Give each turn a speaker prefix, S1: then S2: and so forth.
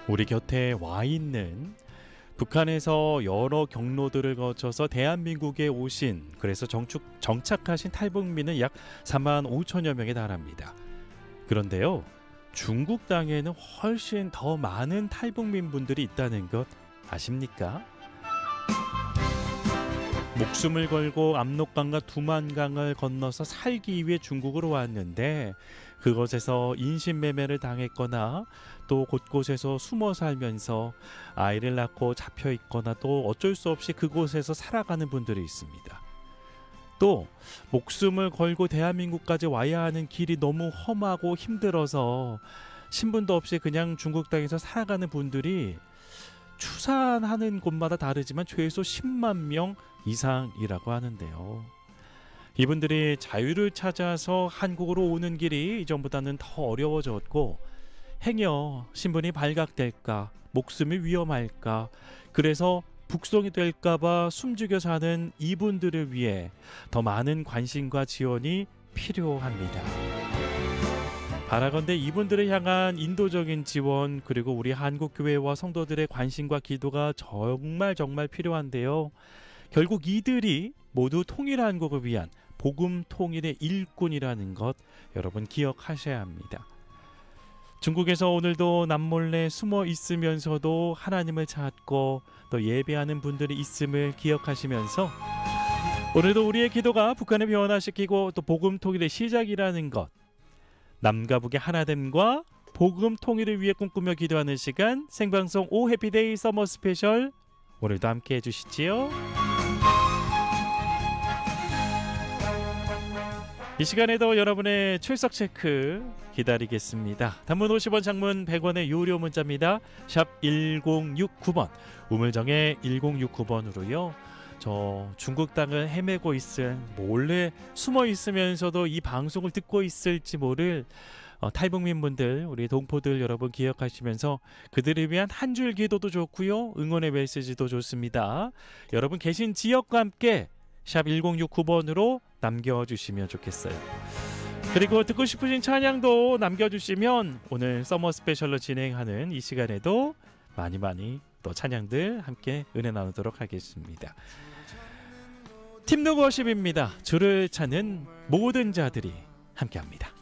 S1: 우리 곁에 와 있는 북한에서 여러 경로들을 거쳐서 대한민국에 오신, 그래서 정착하신 탈북민은 약 4만 5천여 명에 달합니다. 그런데요, 중국 땅에는 훨씬 더 많은 탈북민 분들이 있다는 것 아십니까? 목숨을 걸고 압록강과 두만강을 건너서 살기 위해 중국으로 왔는데, 그곳에서 인신매매를 당했거나 또 곳곳에서 숨어 살면서 아이를 낳고 잡혀 있거나 또 어쩔 수 없이 그곳에서 살아가는 분들이 있습니다. 또 목숨을 걸고 대한민국까지 와야 하는 길이 너무 험하고 힘들어서 신분도 없이 그냥 중국 땅에서 살아가는 분들이 추산하는 곳마다 다르지만 최소 10만 명 이상이라고 하는데요. 이분들이 자유를 찾아서 한국으로 오는 길이 이전보다는 더 어려워졌고, 행여 신분이 발각될까, 목숨이 위험할까, 그래서 북송이 될까봐 숨죽여 사는 이분들을 위해 더 많은 관심과 지원이 필요합니다. 바라건대 이분들을 향한 인도적인 지원, 그리고 우리 한국교회와 성도들의 관심과 기도가 정말 필요한데요. 결국 이들이 모두 통일한국을 위한 복음 통일의 일꾼이라는 것 여러분 기억하셔야 합니다. 중국에서 오늘도 남몰래 숨어 있으면서도 하나님을 찾고 또 예배하는 분들이 있음을 기억하시면서, 오늘도 우리의 기도가 북한을 변화시키고 또 복음 통일의 시작이라는 것, 남과 북의 하나됨과 복음 통일을 위해 꿈꾸며 기도하는 시간, 생방송 오 해피데이 서머 스페셜, 오늘도 함께 해주시지요. 이 시간에도 여러분의 출석 체크 기다리겠습니다. 단문 50원, 장문 100원의 유료 문자입니다. 샵 1069번, 우물정에 1069번으로요. 저 중국 땅을 헤매고 있을, 몰래 숨어 있으면서도 이 방송을 듣고 있을지 모를 탈북민분들, 우리 동포들 여러분 기억하시면서 그들을 위한 한 줄 기도도 좋고요, 응원의 메시지도 좋습니다. 여러분 계신 지역과 함께 샵 1069번으로 남겨주시면 좋겠어요. 그리고 듣고 싶으신 찬양도 남겨주시면 오늘 서머 스페셜로 진행하는 이 시간에도 많이 또 찬양들 함께 은혜 나누도록 하겠습니다. 팀 누구워십입니다. 주를 찾는 모든 자들이 함께합니다.